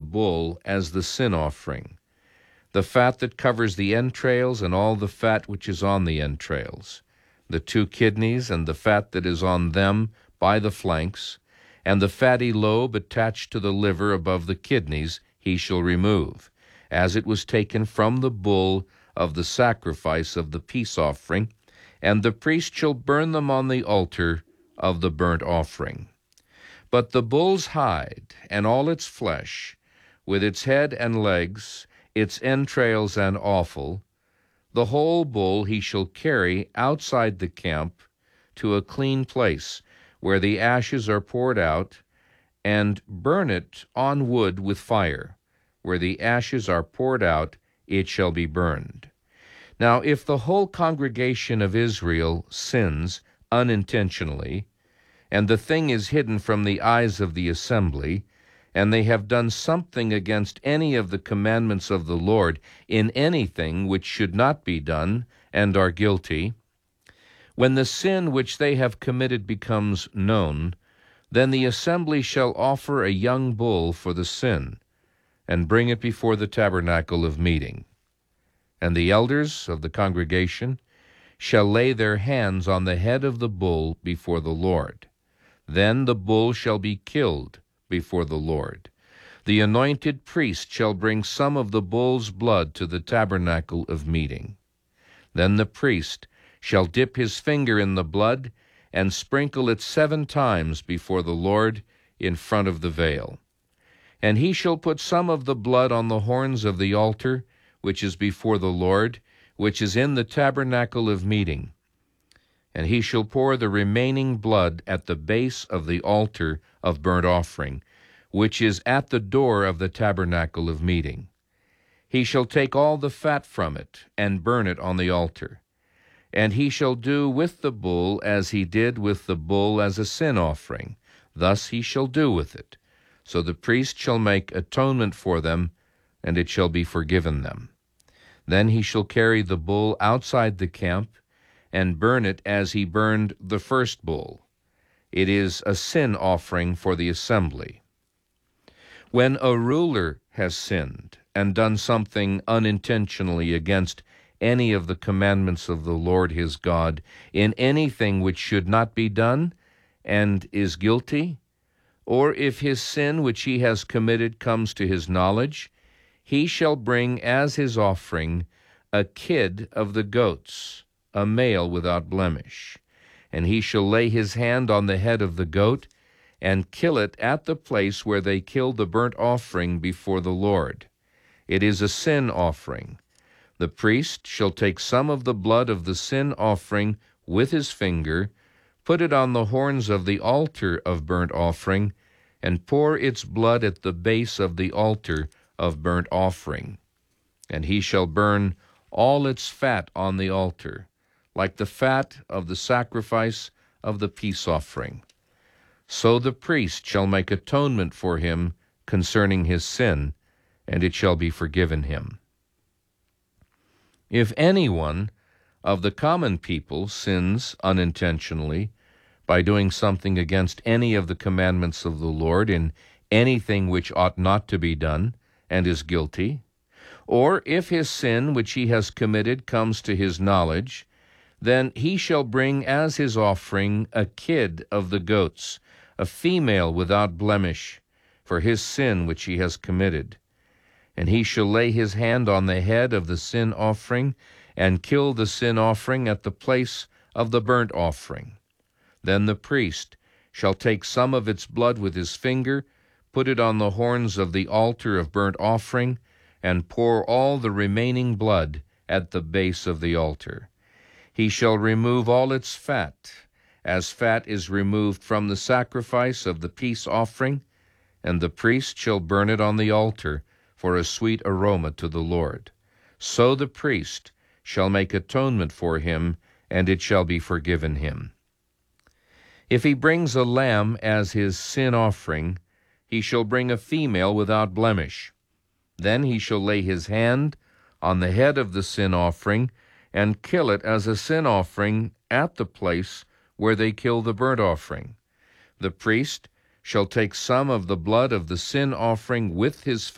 bull as the sin offering, the fat that covers the entrails and all the fat which is on the entrails, the 2 kidneys and the fat that is on them by the flanks, and the fatty lobe attached to the liver above the kidneys he shall remove, as it was taken from the bull of the sacrifice of the peace offering, and the priest shall burn them on the altar of the burnt offering. But the bull's hide and all its flesh, with its head and legs, its entrails and offal, the whole bull he shall carry outside the camp to a clean place, where the ashes are poured out, and burn it on wood with fire. Where the ashes are poured out, it shall be burned. Now, if the whole congregation of Israel sins unintentionally, and the thing is hidden from the eyes of the assembly, and they have done something against any of the commandments of the Lord in anything which should not be done, and are guilty, when the sin which they have committed becomes known, then the assembly shall offer a young bull for the sin, and bring it before the tabernacle of meeting. And the elders of the congregation shall lay their hands on the head of the bull before the Lord. Then the bull shall be killed before the Lord. The anointed priest shall bring some of the bull's blood to the tabernacle of meeting. Then the priest shall dip his finger in the blood and sprinkle it 7 times before the Lord in front of the veil. And he shall put some of the blood on the horns of the altar, which is before the Lord, which is in the tabernacle of meeting. And he shall pour the remaining blood at the base of the altar of burnt offering, which is at the door of the tabernacle of meeting. He shall take all the fat from it, and burn it on the altar. And he shall do with the bull as he did with the bull as a sin offering. Thus he shall do with it. So the priest shall make atonement for them, and it shall be forgiven them. Then he shall carry the bull outside the camp, and burn it as he burned the first bull. It is a sin offering for the assembly. When a ruler has sinned and done something unintentionally against any of the commandments of the Lord his God in anything which should not be done, and is guilty, or if his sin which he has committed comes to his knowledge, he shall bring as his offering a kid of the goats, a male without blemish. And he shall lay his hand on the head of the goat, and kill it at the place where they kill the burnt offering before the Lord. It is a sin offering. The priest shall take some of the blood of the sin offering with his finger, put it on the horns of the altar of burnt offering, and pour its blood at the base of the altar of burnt offering. And he shall burn all its fat on the altar, like the fat of the sacrifice of the peace offering. So the priest shall make atonement for him concerning his sin, and it shall be forgiven him. If anyone of the common people sins unintentionally by doing something against any of the commandments of the Lord in anything which ought not to be done, and is guilty, or if his sin which he has committed comes to his knowledge, then he shall bring as his offering a kid of the goats, a female without blemish, for his sin which he has committed. And he shall lay his hand on the head of the sin offering, and kill the sin offering at the place of the burnt offering. Then the priest shall take some of its blood with his finger, put it on the horns of the altar of burnt offering, and pour all the remaining blood at the base of the altar. He shall remove all its fat, as fat is removed from the sacrifice of the peace offering, and the priest shall burn it on the altar for a sweet aroma to the Lord. So the priest shall make atonement for him, and it shall be forgiven him. If he brings a lamb as his sin offering, he shall bring a female without blemish. Then he shall lay his hand on the head of the sin offering, and kill it as a sin offering at the place where they kill the burnt offering. The priest shall take some of the blood of the sin offering with his